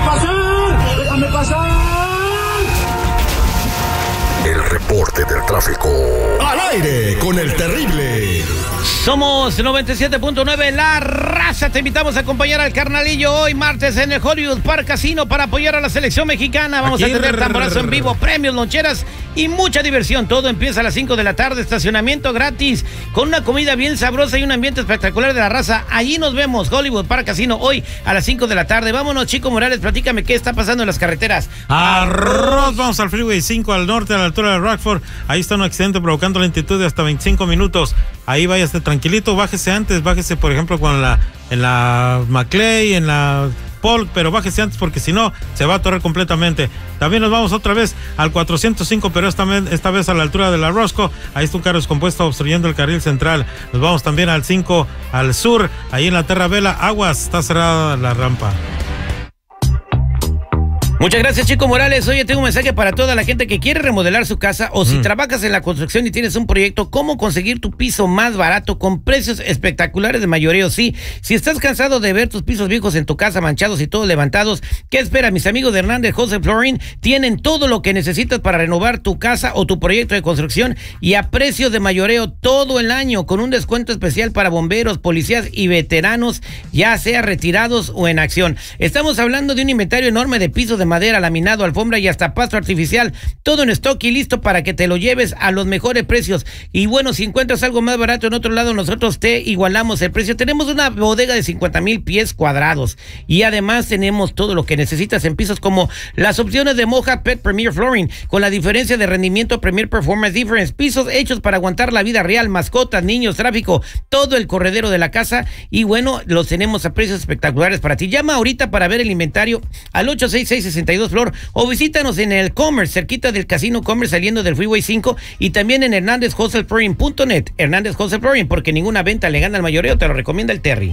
pasar! ¡Déjame pasar! El reporte del tráfico. Al aire con el terrible. Somos 97.9 La Raza. Te invitamos a acompañar al carnalillo hoy martes en el Hollywood Park Casino para apoyar a la selección mexicana. Vamos a tener tamborazo en vivo, premios, loncheras y mucha diversión. Todo empieza a las 5 de la tarde, estacionamiento gratis, con una comida bien sabrosa y un ambiente espectacular de La Raza. Allí nos vemos, Hollywood Park Casino, hoy a las 5 de la tarde. Vámonos, Chico Morales, platícame qué está pasando en las carreteras. Arroz, vamos al Freeway 5 al norte, a la altura de Rockford. Ahí está un accidente provocando lentitud de hasta 25 minutos. Ahí váyase tranquilito, bájese antes, por ejemplo, en la Maclay, en la Polk, pero bájese antes porque si no, se va a atorar completamente. También nos vamos otra vez al 405, pero esta vez a la altura de la Roscoe. Ahí está un carro descompuesto obstruyendo el carril central. Nos vamos también al 5 al sur, ahí en la Terra Bella, aguas, está cerrada la rampa. Muchas gracias, Chico Morales. Oye, tengo un mensaje para toda la gente que quiere remodelar su casa o si trabajas en la construcción y tienes un proyecto, cómo conseguir tu piso más barato con precios espectaculares de mayoreo. Sí, si estás cansado de ver tus pisos viejos en tu casa manchados y todos levantados, ¿qué esperas? Mis amigos de Hernández Wholesale Flooring tienen todo lo que necesitas para renovar tu casa o tu proyecto de construcción y a precios de mayoreo todo el año, con un descuento especial para bomberos, policías y veteranos, ya sea retirados o en acción. Estamos hablando de un inventario enorme de pisos de madera, laminado, alfombra y hasta pasto artificial, todo en stock y listo para que te lo lleves a los mejores precios. Y bueno, si encuentras algo más barato en otro lado, nosotros te igualamos el precio. Tenemos una bodega de 50,000 pies cuadrados y además tenemos todo lo que necesitas en pisos, como las opciones de Moja Pet Premier Flooring, con la diferencia de rendimiento Premier Performance Difference, pisos hechos para aguantar la vida real, mascotas, niños, tráfico, todo el corredero de la casa. Y bueno, los tenemos a precios espectaculares para ti. Llama ahorita para ver el inventario al 866-62 Flor o visítanos en el Commerce, cerquita del Casino Commerce, saliendo del Freeway 5, y también en HernandezWholesaleFlooring.net. Hernández Wholesale Flooring, porque ninguna venta le gana al mayoreo, te lo recomienda el Terry.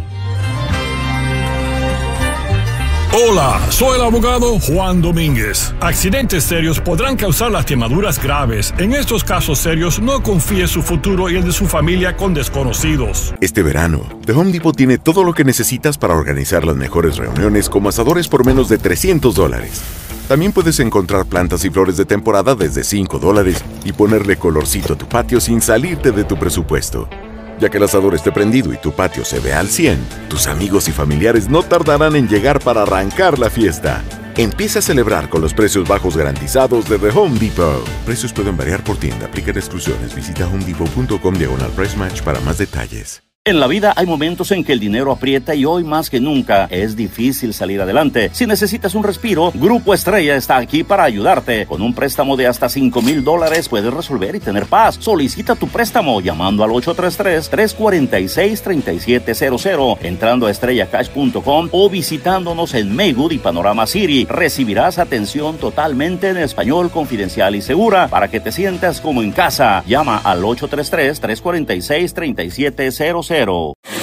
Hola, soy el abogado Juan Domínguez. Accidentes serios podrán causar lastimaduras graves. En estos casos serios, no confíe su futuro y el de su familia con desconocidos. Este verano, The Home Depot tiene todo lo que necesitas para organizar las mejores reuniones, como asadores por menos de $300. También puedes encontrar plantas y flores de temporada desde $5 y ponerle colorcito a tu patio sin salirte de tu presupuesto. Ya que el asador esté prendido y tu patio se ve al 100, tus amigos y familiares no tardarán en llegar para arrancar la fiesta. Empieza a celebrar con los precios bajos garantizados de The Home Depot. Precios pueden variar por tienda, aplican exclusiones. Visita homedepot.com/price match para más detalles. En la vida hay momentos en que el dinero aprieta y hoy más que nunca es difícil salir adelante. Si necesitas un respiro, Grupo Estrella está aquí para ayudarte. Con un préstamo de hasta $5,000 puedes resolver y tener paz. Solicita tu préstamo llamando al 833-346-3700, entrando a estrellacash.com o visitándonos en Maywood y Panorama City. Recibirás atención totalmente en español, confidencial y segura para que te sientas como en casa. Llama al 833-346-3700.